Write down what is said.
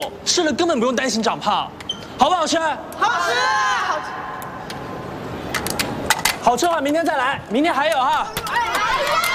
吃了根本不用担心长胖，好不好吃？ 好吃，好吃。 好吃的话明天再来，明天还有哈。 哎呀！